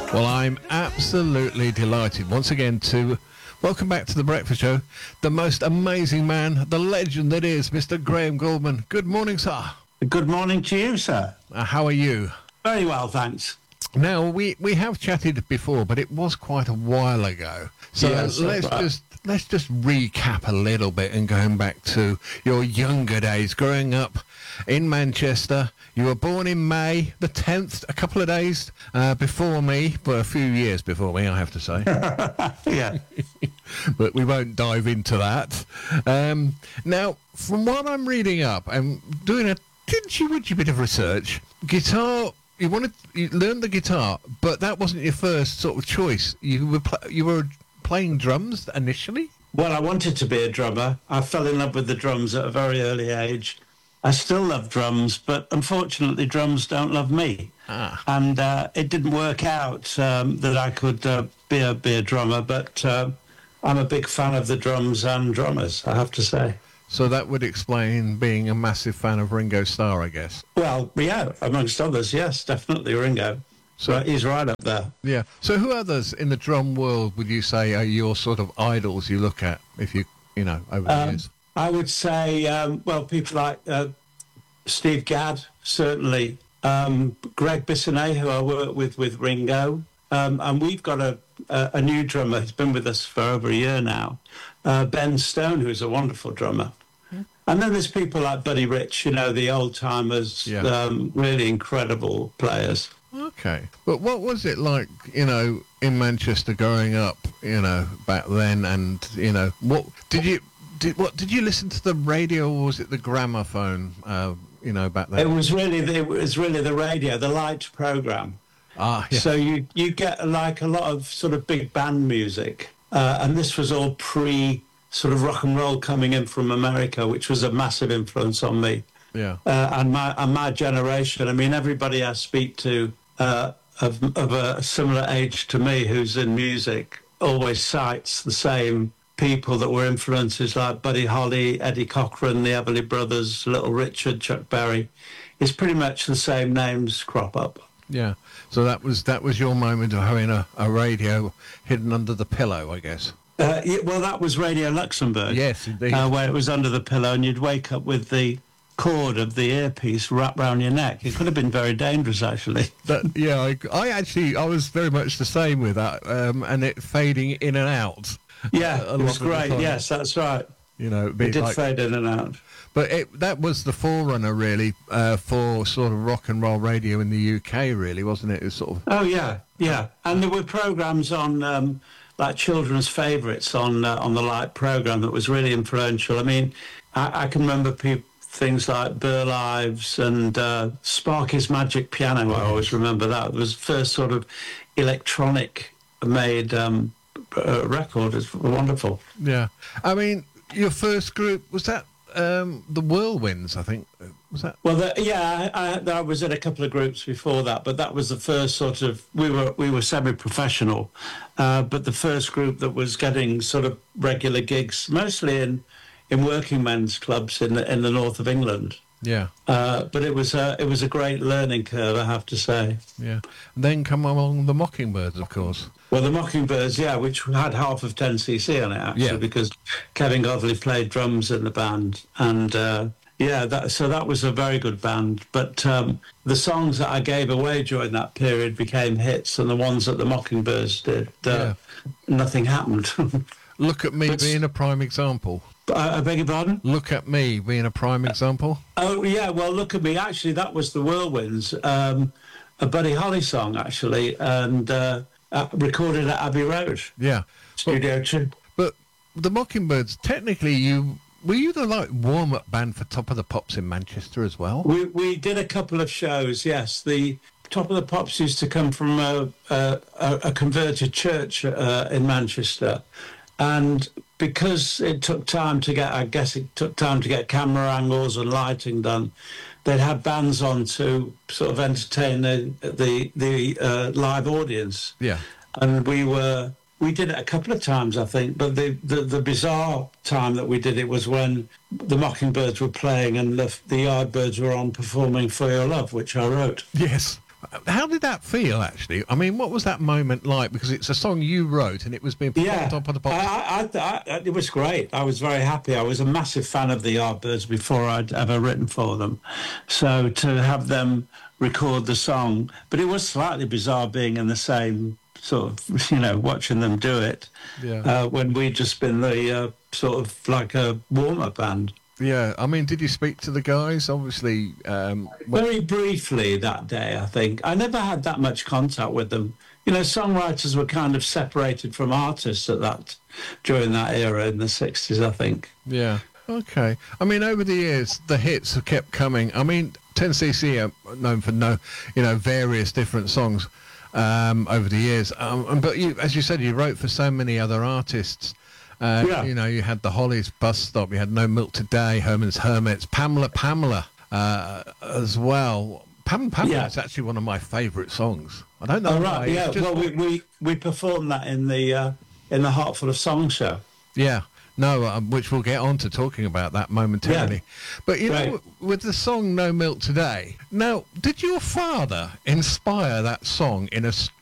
Well, I'm absolutely delighted once again to welcome back to The Breakfast Show the most amazing man, the legend that is Mr. Graham Gouldman. Good morning, sir. Good morning to you, sir. How are you? Very well, thanks. Now, we have chatted before, but it was quite a while ago. So Yes, let's just recap a little bit and going back to your younger days, growing up in Manchester. You were born in May the 10th, a couple of days before me, well, a few years before me, I have to say. Yeah. But we won't dive into that. Now, from what I'm reading up, I'm doing a teensy-weensy bit of research. Guitar, you learned the guitar, but that wasn't your first sort of choice. You were playing drums initially? Well, I wanted to be a drummer. I fell in love with the drums at a very early age. I still love drums, but unfortunately drums don't love me. And it didn't work out that I could be a drummer, but I'm a big fan of the drums and drummers, I have to say. So that would explain being a massive fan of Ringo Starr, I guess. Well, yeah, amongst others, yes, definitely Ringo. So he's right up there. Yeah. So who others in the drum world would you say are your sort of idols you look at, if you know, over the years? I would say, people like Steve Gadd, certainly. Greg Bissonnet, who I work with Ringo. And we've got a new drummer who's been with us for over a year now, Ben Stone, who's a wonderful drummer. And then there's people like Buddy Rich, you know, the old-timers, really incredible players. Okay. But what was it like, you know, in Manchester growing up, you know, back then? And, you know, did you listen to the radio, or was it the gramophone, you know, back then? It was really the radio, the light program. Ah, yeah. So you get like a lot of sort of big band music. And this was all pre sort of rock and roll coming in from America, which was a massive influence on me. Yeah. And my generation. I mean, everybody I speak to of a similar age to me who's in music always cites the same people that were influences, like Buddy Holly, Eddie Cochran, the Everly Brothers, Little Richard, Chuck Berry. It's pretty much the same names crop up. Yeah. So that was your moment of having a radio hidden under the pillow, I guess. Well, that was Radio Luxembourg. Yes, indeed. Where it was under the pillow, and you'd wake up with the cord of the earpiece wrapped round your neck. It could have been very dangerous, actually. I was very much the same with that, and it fading in and out. Yeah, it was great. Yes, that's right. You know, it did fade in and out. But that was the forerunner, really, for sort of rock and roll radio in the UK, really, wasn't it? It was sort of... Oh, yeah. And there were programmes on, like Children's Favourites on the Light programme that was really influential. I mean, I can remember things like Burl Ives and Sparky's Magic Piano. I always remember that. It was the first sort of electronic-made record. It's wonderful. Yeah. I mean, your first group, was that the Whirlwinds, I think? Was that? Well, I was in a couple of groups before that, but that was the first sort of... We were semi-professional, but the first group that was getting sort of regular gigs, mostly in working men's clubs in the north of England. Yeah. But it was a great learning curve, I have to say. Yeah. And then come along the Mockingbirds, of course. Well, the Mockingbirds, yeah, which had half of 10cc on it, actually, because Kevin Godley played drums in the band. And, that was a very good band. But the songs that I gave away during that period became hits, and the ones that the Mockingbirds did, nothing happened. Look at Me being a prime example. I beg your pardon? Look at Me being a prime example. Oh, yeah, well, Look at Me. Actually, that was the Whirlwinds, a Buddy Holly song, actually, and recorded at Abbey Road. Yeah. Studio 2. But the Mockingbirds, technically, were you the warm-up band for Top of the Pops in Manchester as well? We did a couple of shows, yes. The Top of the Pops used to come from a converted church in Manchester. And because it took time to get camera angles and lighting done, they'd have bands on to sort of entertain the live audience. Yeah. And we did it a couple of times, I think, but the bizarre time that we did it was when the Mockingbirds were playing and the Yardbirds were on performing For Your Love, which I wrote. Yes. How did that feel, actually? I mean, what was that moment like? Because it's a song you wrote and it was being put on top of the box. It was great. I was very happy. I was a massive fan of the Yardbirds before I'd ever written for them. So to have them record the song, but it was slightly bizarre being in the same sort of, watching them do it when we'd just been the sort of like a warm-up band. Yeah, I mean, did you speak to the guys? Obviously, very briefly that day. I think I never had that much contact with them. Songwriters were kind of separated from artists during that era in the 60s. I think. Yeah. Okay. I mean, over the years, the hits have kept coming. I mean, 10cc are known for various different songs over the years. But as you said, you wrote for so many other artists. You had the Hollies, Bus Stop, you had No Milk Today, Herman's Hermits, Pamela as well. Pamela is actually one of my favourite songs. I don't know why. Yeah. Well, we performed that in the Heart Full of Song show. Yeah. No, which we'll get on to talking about that momentarily. Yeah. But, know, with the song No Milk Today, now, did your father inspire that song in a